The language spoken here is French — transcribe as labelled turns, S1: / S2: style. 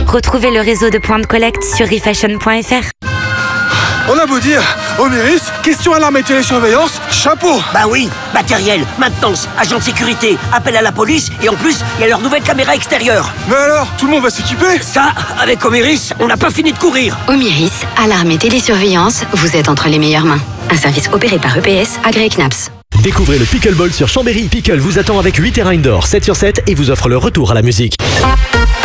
S1: Retrouvez le réseau de points de collecte sur refashion.fr.
S2: On a beau dire, Oméris, question alarme et télésurveillance, chapeau.
S3: Bah oui, matériel, maintenance, agent de sécurité, appel à la police et en plus, il y a leur nouvelle caméra extérieure.
S2: Mais alors, tout le monde va s'équiper?
S3: Ça, avec Oméris, on n'a pas fini de courir.
S4: Oméris, alarme et télésurveillance, vous êtes entre les meilleures mains. Un service opéré par EPS, agréé CNAPS.
S5: Découvrez le Pickleball sur Chambéry. Pickle vous attend avec 8 terrains indoor, 7 sur 7 et vous offre le retour à la musique.